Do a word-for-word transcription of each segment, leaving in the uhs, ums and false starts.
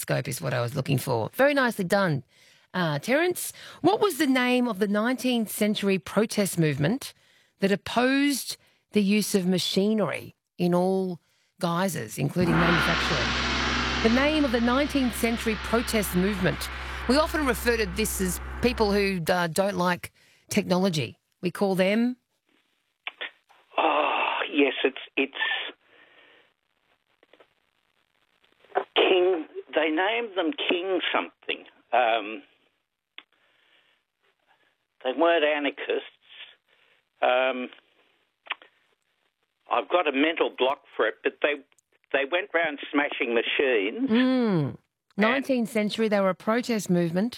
kaleidoscope is what I was looking for. Very nicely done, uh, Terence. What was the name of the nineteenth century protest movement that opposed the use of machinery in all guises, including manufacturing? The name of the nineteenth century protest movement. We often refer to this as people who uh, don't like technology. We call them... Oh, yes, it's it's King. They named them King something. Um, they weren't anarchists. Um, I've got a mental block for it, but they they went round smashing machines. Mm. nineteenth century, they were a protest movement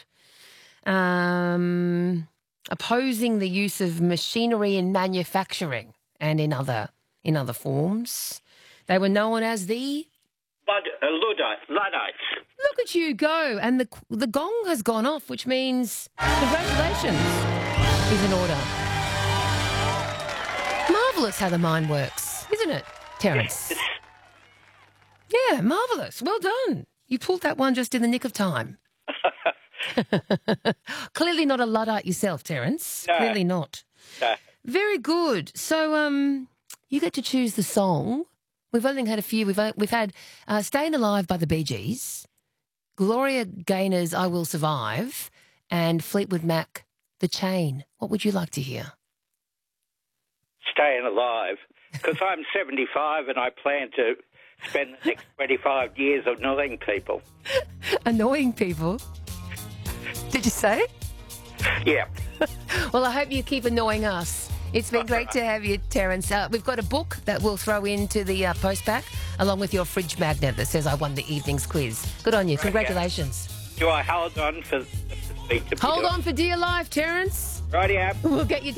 um, opposing the use of machinery in manufacturing and in other in other forms. They were known as the... Lud, uh, Luddite, Luddites. Look at you go. And the the gong has gone off, which means congratulations is in order. Marvellous how the mind works, isn't it, Terence? Yeah, marvellous. Well done. You pulled that one just in the nick of time. Clearly not a Luddite yourself, Terence. No. Clearly not. No. Very good. So um, you get to choose the song. We've only had a few. We've we've had uh, "Staying Alive" by the Bee Gees, Gloria Gaynor's "I Will Survive," and Fleetwood Mac, "The Chain." What would you like to hear? Staying alive, because I'm seventy-five and I plan to spend the next twenty-five years annoying people. Annoying people? Did you say? Yeah. Well, I hope you keep annoying us. It's been great to have you, Terence. Uh, we've got a book that we'll throw into the uh, post pack, along with your fridge magnet that says I won the evening's quiz. Good on you. Congratulations. Do I hold on for the speech? Hold on for dear life, Terence. Righty-o. We'll get you